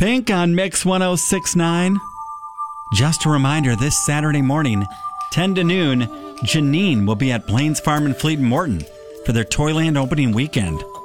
Pink on Mix 1069. Just a reminder, this Saturday morning, 10 to noon, Janine will be at Blaine's Farm in Fleet Morton for their Toyland opening weekend.